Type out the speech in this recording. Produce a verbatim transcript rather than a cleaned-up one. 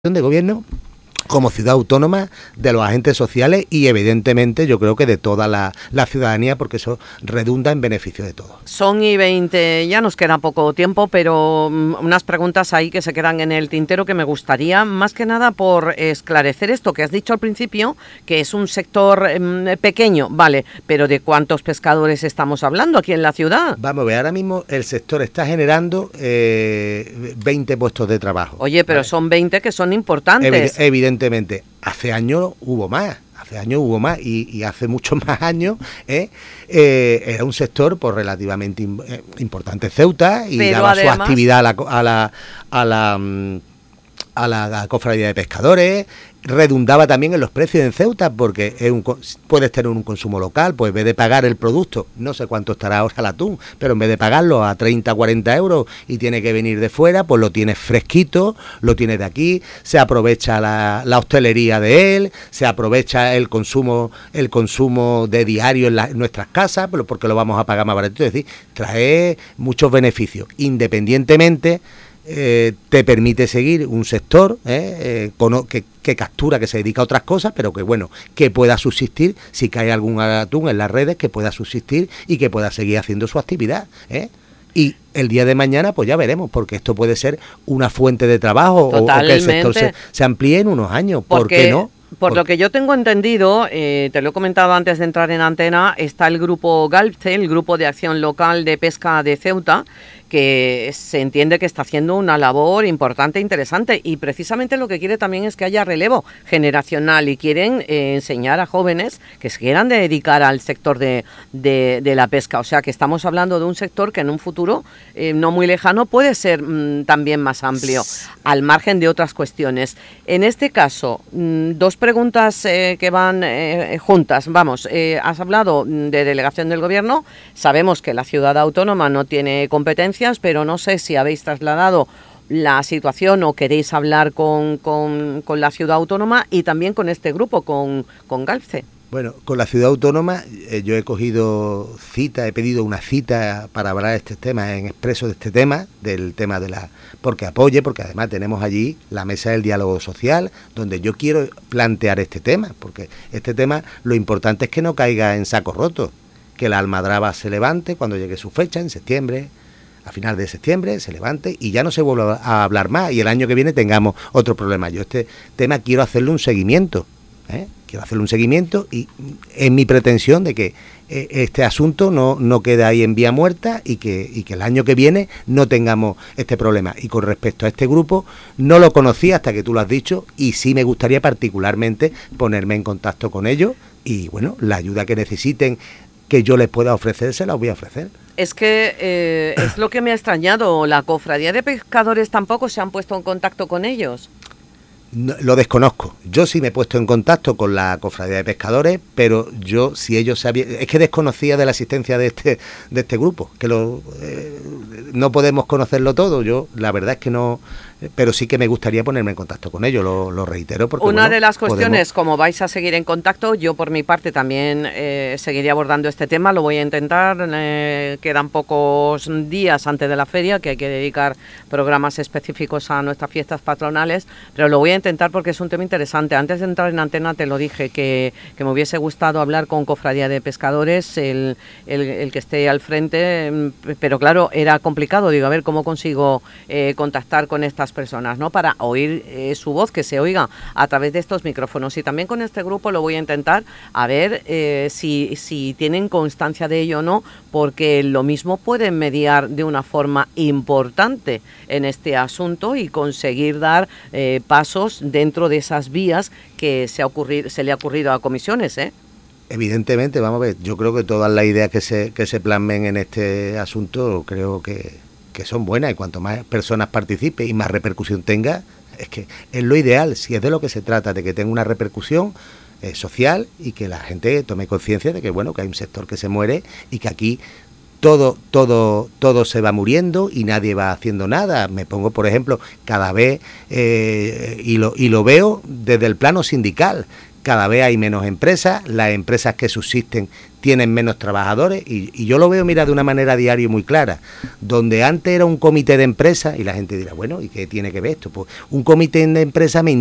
de gobierno como ciudad autónoma, de los agentes sociales y evidentemente yo creo que de toda la, la ciudadanía, porque eso redunda en beneficio de todos. Son y veinte, ya nos queda poco tiempo, pero um, unas preguntas ahí que se quedan en el tintero que me gustaría, más que nada por esclarecer esto que has dicho al principio, que es un sector um, pequeño, vale, pero ¿de cuántos pescadores estamos hablando aquí en la ciudad? Vamos a ver, ahora mismo el sector está generando eh, veinte puestos de trabajo. Oye, pero ¿vale? Son veinte que son importantes. Evid- evidentemente. Evidentemente, hace años hubo más, hace años hubo más y, y hace muchos más años eh, eh, era un sector pues relativamente im, eh, importante Ceuta y Pero daba además, su actividad a la a la a la, a la, a la cofradía de pescadores. Redundaba también en los precios en Ceuta porque es un, puedes tener un consumo local, pues en vez de pagar el producto, no sé cuánto estará ahora el atún, pero en vez de pagarlo a treinta, cuarenta euros y tiene que venir de fuera, pues lo tienes fresquito, lo tienes de aquí, se aprovecha la, la hostelería de él, se aprovecha el consumo el consumo de diario en, la, en nuestras casas, pero porque lo vamos a pagar más barato, es decir, trae muchos beneficios, independientemente. Eh, te permite seguir un sector eh, eh, con, que, que captura, que se dedica a otras cosas, pero que bueno, que pueda subsistir, si cae algún atún en las redes, que pueda subsistir y que pueda seguir haciendo su actividad, ¿eh? Y el día de mañana pues ya veremos, porque esto puede ser una fuente de trabajo o, o que el sector se, se amplíe en unos años, ¿por porque... qué no? Por lo que yo tengo entendido, eh, te lo he comentado antes de entrar en antena, está el grupo Galpce, el Grupo de Acción Local de Pesca de Ceuta, que se entiende que está haciendo una labor importante e interesante, y precisamente lo que quiere también es que haya relevo generacional y quieren eh, enseñar a jóvenes que se quieran dedicar al sector de, de, de la pesca. O sea que estamos hablando de un sector que en un futuro eh, no muy lejano puede ser mmm, también más amplio, al margen de otras cuestiones. En este caso, mmm, dos preguntas eh, que van eh, juntas. Vamos, eh, has hablado de delegación del gobierno, sabemos que la ciudad autónoma no tiene competencia, pero no sé si habéis trasladado la situación o queréis hablar con, con, con la ciudad autónoma y también con este grupo, con, con Galpce. Bueno, con la ciudad autónoma eh, yo he cogido cita, he pedido una cita para hablar de este tema, en expreso de este tema, del tema de la... porque apoye, porque además tenemos allí la mesa del diálogo social, donde yo quiero plantear este tema, porque este tema lo importante es que no caiga en saco roto, que la almadraba se levante cuando llegue su fecha, en septiembre, a final de septiembre, se levante y ya no se vuelva a hablar más y el año que viene tengamos otro problema. Yo este tema quiero hacerle un seguimiento, ¿eh? quiero hacerle un seguimiento y es mi pretensión de que eh, este asunto no, no quede ahí en vía muerta y que, y que el año que viene no tengamos este problema. Y con respecto a este grupo, no lo conocí hasta que tú lo has dicho y sí me gustaría particularmente ponerme en contacto con ellos y bueno, la ayuda que necesiten que yo les pueda ofrecer, se la voy a ofrecer. Es que eh, es lo que me ha extrañado, la cofradía de pescadores tampoco se han puesto en contacto con ellos. No, lo desconozco. Yo sí me he puesto en contacto con la cofradía de pescadores, pero yo, si ellos sabían, es que desconocía de la existencia de este de este grupo, que lo eh, no podemos conocerlo todo. Yo la verdad es que no, pero sí que me gustaría ponerme en contacto con ellos, lo, lo reitero. Porque una bueno, de las cuestiones, podemos... como vais a seguir en contacto, yo por mi parte también eh, seguiré abordando este tema, lo voy a intentar, eh, quedan pocos días antes de la feria, que hay que dedicar programas específicos a nuestras fiestas patronales, pero lo voy a intentar porque es un tema interesante. Antes de entrar en antena te lo dije, que, que me hubiese gustado hablar con Cofradía de Pescadores, el, el, el que esté al frente, pero claro, era complicado, digo, a ver cómo consigo eh, contactar con estas personas, ¿no? Para oír eh, su voz, que se oiga a través de estos micrófonos. Y también con este grupo lo voy a intentar, a ver eh, si, si tienen constancia de ello o no, porque lo mismo pueden mediar de una forma importante en este asunto y conseguir dar eh, pasos dentro de esas vías que se, ha ocurrido, se le ha ocurrido a comisiones, ¿eh? Evidentemente, vamos a ver, yo creo que todas las ideas que se, que se plasmen en este asunto creo que, que son buenas y cuanto más personas participen y más repercusión tenga, es que es lo ideal, si es de lo que se trata, de que tenga una repercusión eh, social y que la gente tome conciencia de que bueno, que hay un sector que se muere y que aquí todo, todo, todo se va muriendo y nadie va haciendo nada. Me pongo, por ejemplo, cada vez, eh, y, lo, y lo veo desde el plano sindical, cada vez hay menos empresas, las empresas que subsisten tienen menos trabajadores y, y yo lo veo, mira, de una manera diaria muy clara. Donde antes era un comité de empresas y la gente dirá, bueno, ¿y qué tiene que ver esto? Pues un comité de empresas me